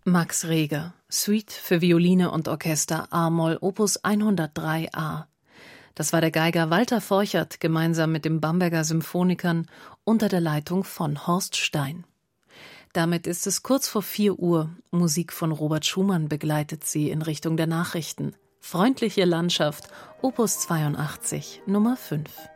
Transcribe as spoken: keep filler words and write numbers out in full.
Max Reger, Suite für Violine und Orchester a-Moll Opus hundertdrei a. Das war der Geiger Walter Forchert gemeinsam mit den Bamberger Symphonikern unter der Leitung von Horst Stein. Damit ist es kurz vor vier Uhr. Musik von Robert Schumann begleitet Sie in Richtung der Nachrichten. Freundliche Landschaft, Opus zweiundachtzig, Nummer fünf.